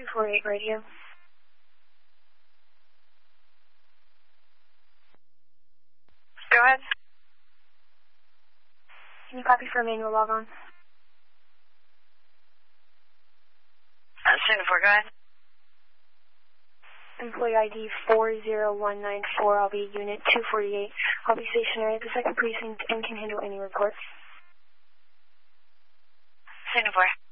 248 radio. Go ahead. Can you copy for a manual log on? Singapore, go ahead. Employee ID 40194. I'll be unit 248. I'll be stationary at the 2nd precinct and can handle any reports. Singapore.